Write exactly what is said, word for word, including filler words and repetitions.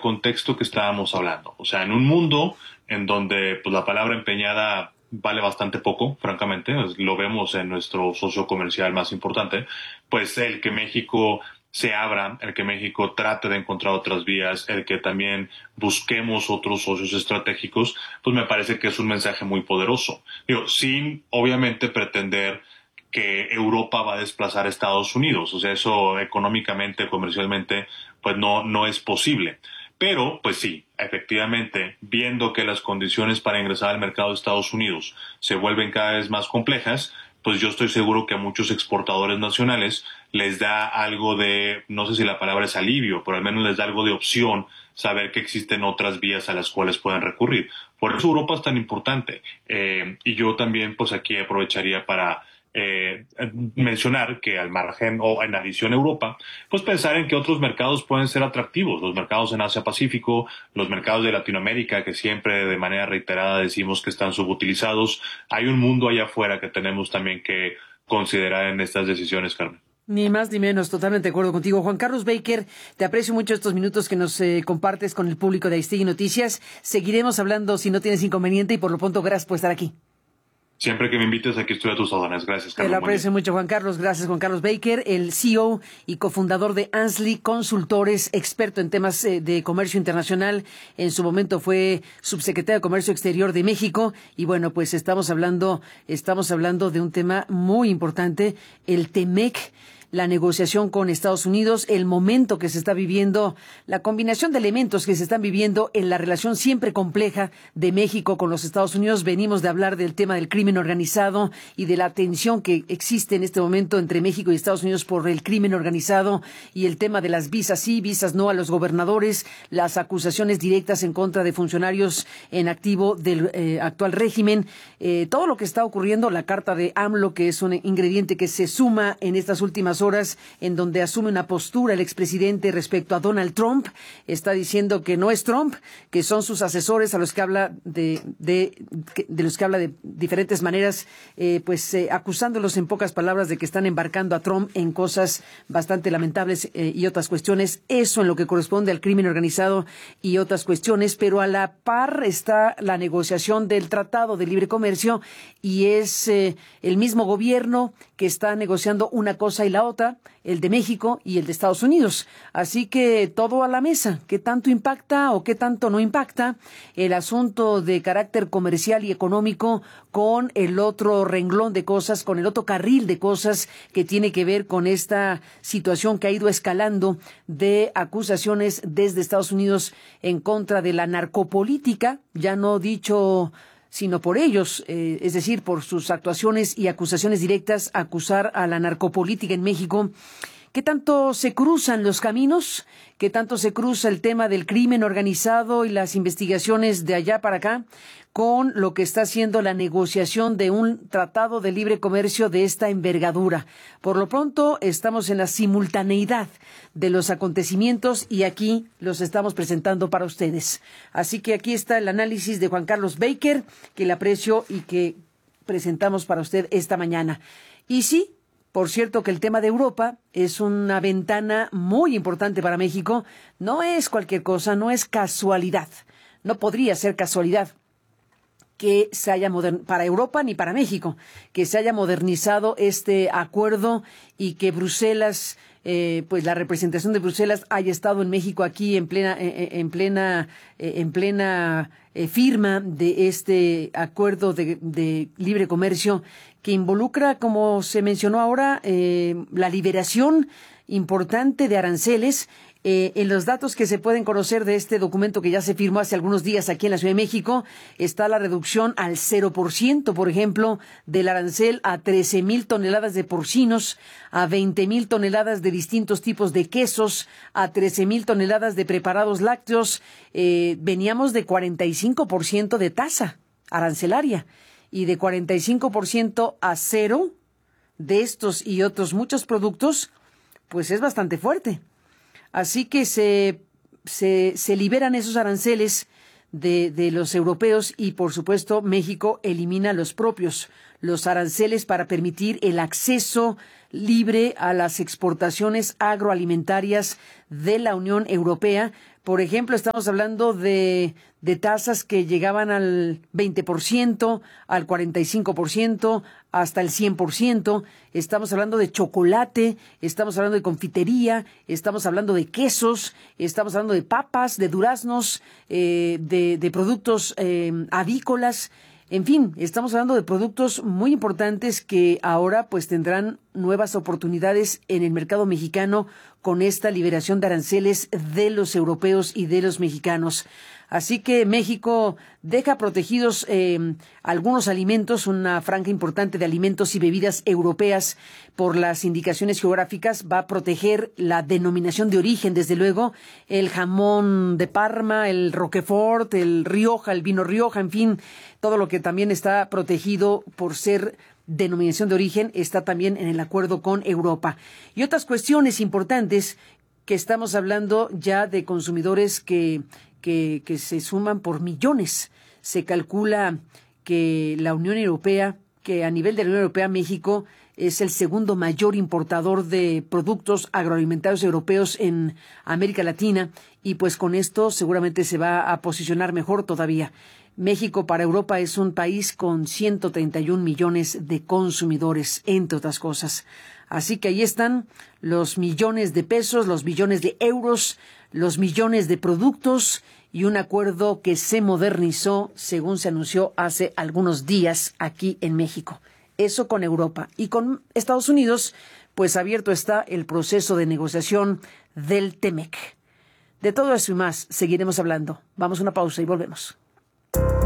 contexto que estábamos hablando. O sea, en un mundo en donde pues, la palabra empeñada vale bastante poco, francamente, lo vemos en nuestro socio comercial más importante, pues el que México se abra, el que México trate de encontrar otras vías, el que también busquemos otros socios estratégicos, pues me parece que es un mensaje muy poderoso. Digo, sin obviamente pretender que Europa va a desplazar a Estados Unidos. O sea, eso económicamente, comercialmente, pues no, no es posible. Pero, pues sí, efectivamente, viendo que las condiciones para ingresar al mercado de Estados Unidos se vuelven cada vez más complejas, pues yo estoy seguro que a muchos exportadores nacionales les da algo de, no sé si la palabra es alivio, pero al menos les da algo de opción saber que existen otras vías a las cuales pueden recurrir. Por eso Europa es tan importante. Eh, y yo también, pues aquí aprovecharía para Eh, mencionar que al margen o en adición a Europa, pues pensar en que otros mercados pueden ser atractivos, los mercados en Asia-Pacífico, los mercados de Latinoamérica, que siempre de manera reiterada decimos que están subutilizados. Hay un mundo allá afuera que tenemos también que considerar en estas decisiones, Carmen. Ni más ni menos, totalmente de acuerdo contigo. Juan Carlos Baker, te aprecio mucho estos minutos que nos eh, compartes con el público de Aristegui Noticias. Seguiremos hablando si no tienes inconveniente y por lo pronto gracias por estar aquí. Siempre que me invites, aquí estoy a tus órdenes. Gracias, Carlos. Te lo aprecio mucho, Juan Carlos. Gracias, Juan Carlos Baker, el C E O y cofundador de Ansley Consultores, experto en temas eh, de comercio internacional. En su momento fue subsecretario de Comercio Exterior de México. Y bueno, pues estamos hablando, estamos hablando de un tema muy importante, el TEMEC. La negociación con Estados Unidos, el momento que se está viviendo, la combinación de elementos que se están viviendo en la relación siempre compleja de México con los Estados Unidos. Venimos de hablar del tema del crimen organizado y de la tensión que existe en este momento entre México y Estados Unidos por el crimen organizado y el tema de las visas sí, visas no a los gobernadores, las acusaciones directas en contra de funcionarios en activo del eh, actual régimen, eh, todo lo que está ocurriendo, la carta de AMLO, que es un ingrediente que se suma en estas últimas horas, en donde asume una postura el expresidente respecto a Donald Trump. Está diciendo que no es Trump, que son sus asesores a los que habla de de, de los que habla de diferentes maneras, eh, pues eh, acusándolos en pocas palabras de que están embarcando a Trump en cosas bastante lamentables eh, y otras cuestiones. Eso en lo que corresponde al crimen organizado y otras cuestiones, pero a la par está la negociación del Tratado de Libre Comercio y es eh, el mismo gobierno que está negociando una cosa y la otra, el de México y el de Estados Unidos. Así que todo a la mesa. ¿Qué tanto impacta o qué tanto no impacta el asunto de carácter comercial y económico con el otro renglón de cosas, con el otro carril de cosas que tiene que ver con esta situación que ha ido escalando de acusaciones desde Estados Unidos en contra de la narcopolítica, ya no dicho sino por ellos, eh, es decir, por sus actuaciones y acusaciones directas, acusar a la narcopolítica en México? ¿Qué tanto se cruzan los caminos? ¿Qué tanto se cruza el tema del crimen organizado y las investigaciones de allá para acá con lo que está haciendo la negociación de un tratado de libre comercio de esta envergadura? Por lo pronto, estamos en la simultaneidad de los acontecimientos y aquí los estamos presentando para ustedes. Así que aquí está el análisis de Juan Carlos Baker, que le aprecio y que presentamos para usted esta mañana. Y sí, por cierto que el tema de Europa es una ventana muy importante para México. No es cualquier cosa, no es casualidad. No podría ser casualidad que se haya modern- para Europa ni para México, que se haya modernizado este acuerdo y que Bruselas, eh, pues la representación de Bruselas haya estado en México aquí en plena, eh, en plena, eh, en plena eh, firma de este acuerdo de, de libre comercio que involucra, como se mencionó ahora, eh, la liberación importante de aranceles. Eh, en los datos que se pueden conocer de este documento que ya se firmó hace algunos días aquí en la Ciudad de México, está la reducción al cero por ciento, por ejemplo, del arancel a trece mil toneladas de porcinos, a veinte mil toneladas de distintos tipos de quesos, a trece mil toneladas de preparados lácteos. Eh, veníamos de cuarenta y cinco por ciento de tasa arancelaria y de cuarenta y cinco por ciento a cero de estos y otros muchos productos, pues es bastante fuerte. Así que se, se, se liberan esos aranceles de, de los europeos y, por supuesto, México elimina los propios, los aranceles para permitir el acceso libre a las exportaciones agroalimentarias de la Unión Europea Por ejemplo, estamos hablando de, de tasas que llegaban al veinte por ciento, al cuarenta y cinco por ciento, hasta el cien por ciento. Estamos hablando de chocolate, estamos hablando de confitería, estamos hablando de quesos, estamos hablando de papas, de duraznos, eh, de, de productos eh, avícolas. En fin, estamos hablando de productos muy importantes que ahora pues tendrán nuevas oportunidades en el mercado mexicano con esta liberación de aranceles de los europeos y de los mexicanos. Así que México deja protegidos eh, algunos alimentos, una franja importante de alimentos y bebidas europeas por las indicaciones geográficas. Va a proteger la denominación de origen, desde luego, el jamón de Parma, el Roquefort, el Rioja, el vino Rioja, en fin, todo lo que también está protegido por ser denominación de origen está también en el acuerdo con Europa. Y otras cuestiones importantes que estamos hablando ya de consumidores que Que, que se suman por millones. Se calcula que la Unión Europea, que a nivel de la Unión Europea, México es el segundo mayor importador de productos agroalimentarios europeos en América Latina, y pues con esto seguramente se va a posicionar mejor todavía. México para Europa es un país con ciento treinta y un millones de consumidores, entre otras cosas. Así que ahí están los millones de pesos, los millones de euros, los millones de productos y un acuerdo que se modernizó, según se anunció hace algunos días aquí en México. Eso con Europa. Y con Estados Unidos, pues abierto está el proceso de negociación del TEMEC. De todo eso y más seguiremos hablando. Vamos a una pausa y volvemos.